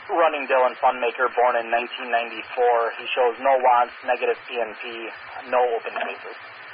running Dylan Funmaker, born in 1994. He shows no wants, negative PNP, no open cases.